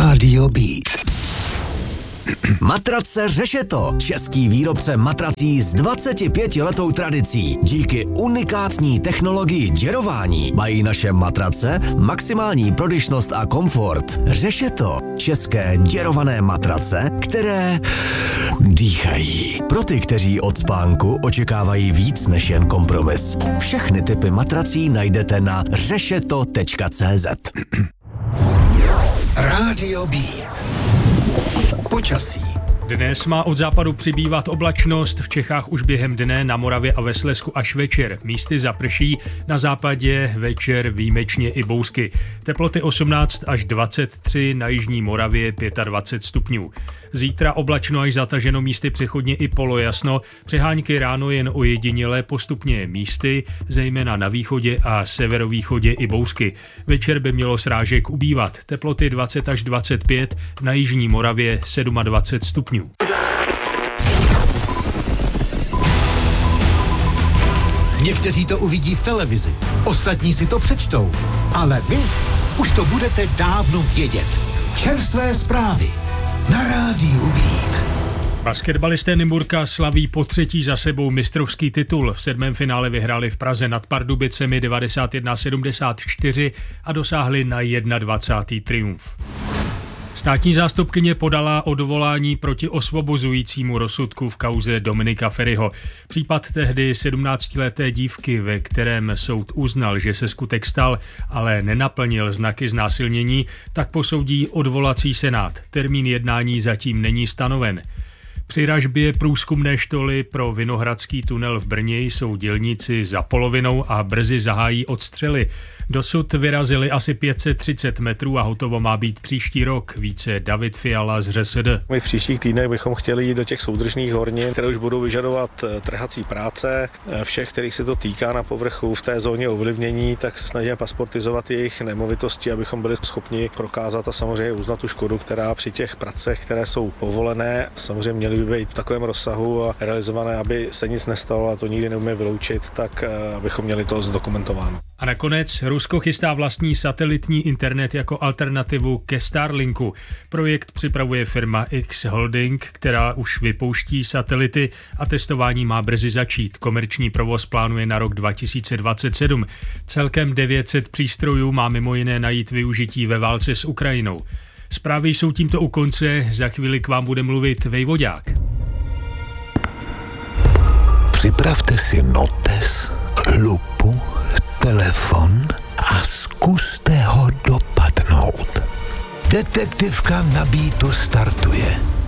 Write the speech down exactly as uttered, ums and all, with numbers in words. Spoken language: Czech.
Rádio Beat. Matrace Řešeto, český výrobce matrací s dvacetipětiletou tradicí. Díky unikátní technologii děrování mají naše matrace maximální prodyšnost a komfort. Řešeto, české děrované matrace, které dýchají. Pro ty, kteří od spánku očekávají víc než jen kompromis. Všechny typy matrací najdete na řešeto tečka cé zet. Rádio Beat. Počasí. Dnes má od západu přibývat oblačnost, v Čechách už během dne, na Moravě a ve Slezsku až večer. Místy zaprší, na západě večer výjimečně i bouřky. Teploty osmnáct až dvacet tři, na jižní Moravě dvacet pět stupňů. Zítra oblačno až zataženo, místy přechodně i polojasno, přehánky ráno jen ojediněle, postupně místy, zejména na východě a severovýchodě i bouřky. Večer by mělo srážek ubývat, teploty dvacet až dvacet pět, na jižní Moravě dvacet sedm stupňů. Někteří to uvidí v televizi, ostatní si to přečtou, ale vy už to budete dávno vědět. Čerstvé zprávy na Rádiu Beat. Basketbalisté Nymburka slaví po třetí za sebou mistrovský titul. V sedmém finále vyhráli v Praze nad Pardubicemi devadesát jedna sedmdesát čtyři a dosáhli na dvacátý první triumf. Státní zástupkyně podala odvolání proti osvobozujícímu rozsudku v kauze Dominika Feriho. Případ tehdy sedmnáctileté dívky, ve kterém soud uznal, že se skutek stal, ale nenaplnil znaky znásilnění, tak posoudí odvolací senát. Termín jednání zatím není stanoven. Při ražbě průzkumné štoly pro Vinohradský tunel v Brně jsou dělníci za polovinou a brzy zahájí odstřely. Dosud vyrazili asi pět set třicet metrů a hotovo má být příští rok. Více David Fiala z ŘSD. My v příštích týdnech bychom chtěli jít do těch soudržných hornin, které už budou vyžadovat trhací práce. Všech, kterých se to týká na povrchu v té zóně ovlivnění, tak se snažíme pasportizovat jejich nemovitosti, abychom byli schopni prokázat a samozřejmě uznat tu škodu, která při těch pracech, které jsou povolené, samozřejmě měly by být v takovém rozsahu a realizované, aby se nic nestalo, a to nikdy neumíme vyloučit, tak abychom měli to zdokumentováno. A nakonec Rusko chystá vlastní satelitní internet jako alternativu ke Starlinku. Projekt připravuje firma X Holding, která už vypouští satelity a testování má brzy začít. Komerční provoz plánuje na rok dva tisíce dvacet sedm. Celkem devět set přístrojů má mimo jiné najít využití ve válce s Ukrajinou. Zprávy jsou tímto u konce, za chvíli k vám bude mluvit Vejvodák. Připravte si notes, lupu, telefon a zkuste ho dopadnout. Detektivka na Beatu startuje.